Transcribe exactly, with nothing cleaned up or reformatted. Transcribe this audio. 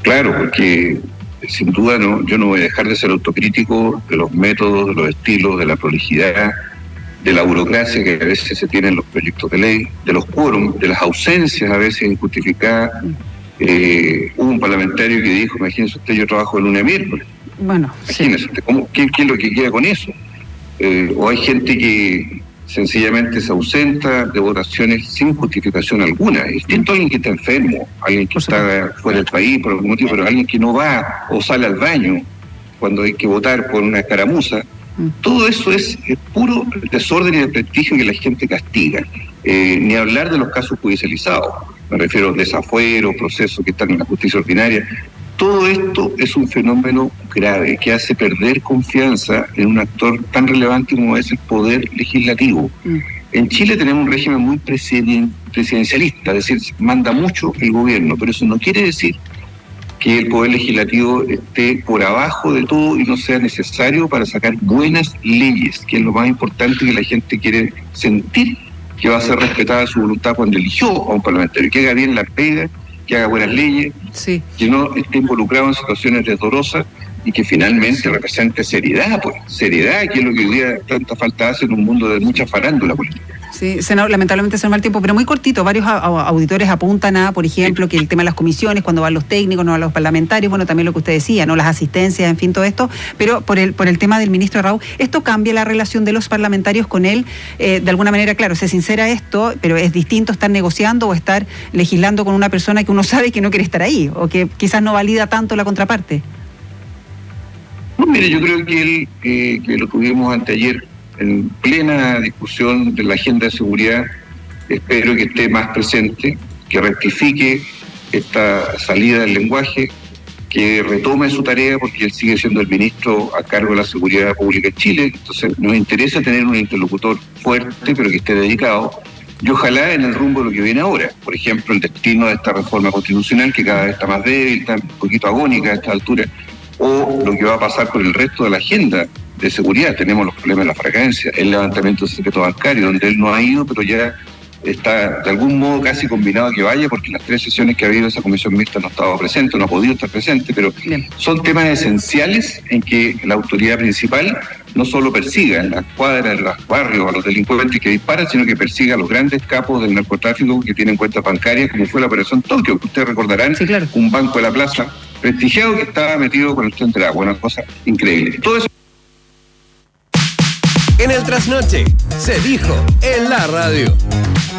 Claro, porque sin duda no, yo no voy a dejar de ser autocrítico de los métodos, de los estilos, de la prolijidad, de la burocracia que a veces se tiene en los proyectos de ley, de los quórum, de las ausencias a veces injustificadas. Eh, hubo un parlamentario que dijo, imagínese usted, yo trabajo el lunes a miércoles. Bueno, imagínese sí. usted, ¿cómo, qué, ¿qué es lo que queda con eso? Eh, o hay gente que sencillamente se ausenta de votaciones sin justificación alguna. Es distinto a alguien que está enfermo, alguien que está fuera del país por algún motivo, pero alguien que no va o sale al baño cuando hay que votar por una escaramuza. Todo eso es, es puro desorden y desprestigio que la gente castiga. Eh, ni hablar de los casos judicializados. Me refiero a desafueros, procesos que están en la justicia ordinaria. Todo esto es un fenómeno grave que hace perder confianza en un actor tan relevante como es el poder legislativo. Mm. En Chile tenemos un régimen muy presiden, presidencialista, es decir, manda mucho el gobierno, pero eso no quiere decir que el poder legislativo esté por abajo de todo y no sea necesario para sacar buenas leyes, que es lo más importante, que la gente quiere sentir que va a ser respetada su voluntad cuando eligió a un parlamentario, que haga bien la pega, que haga buenas leyes, sí. que no esté involucrado en situaciones desdorosas y que finalmente sí. represente seriedad, pues, seriedad, que es lo que hoy día tanta falta hace en un mundo de mucha farándula política. Sí, senador, lamentablemente se nos va el tiempo, pero muy cortito. Varios a, a, auditores apuntan a, por ejemplo, sí. que el tema de las comisiones, cuando van los técnicos, no van los parlamentarios, bueno, también lo que usted decía, no las asistencias, en fin, todo esto, pero por el por el tema del ministro Raúl, ¿esto cambia la relación de los parlamentarios con él? Eh, de alguna manera, claro, se sincera esto, pero es distinto estar negociando o estar legislando con una persona que uno sabe que no quiere estar ahí, o que quizás no valida tanto la contraparte. No, mire, yo creo que él, eh, que lo tuvimos anteayer, en plena discusión de la agenda de seguridad, espero que esté más presente, que rectifique esta salida del lenguaje, que retome su tarea, porque él sigue siendo el ministro a cargo de la seguridad pública en Chile. Entonces nos interesa tener un interlocutor fuerte, pero que esté dedicado, y ojalá en el rumbo de lo que viene ahora. Por ejemplo, el destino de esta reforma constitucional, que cada vez está más débil, está un poquito agónica a esta altura, o lo que va a pasar con el resto de la agenda de seguridad. Tenemos los problemas de la fragancia, el levantamiento del secreto bancario, donde él no ha ido, pero ya está de algún modo casi combinado a que vaya, porque en las tres sesiones que ha habido esa comisión mixta no ha estado presente, no ha podido estar presente, pero Bien. son temas esenciales en que la autoridad principal no solo persiga en las cuadras, en los barrios, a los delincuentes que disparan, sino que persiga a los grandes capos del narcotráfico que tienen cuentas bancarias, como fue la operación Tokio, que ustedes recordarán, sí, claro. un banco de la plaza prestigiado que estaba metido con el tren del agua, una cosa increíble. Todo eso. En el trasnoche se dijo en la radio.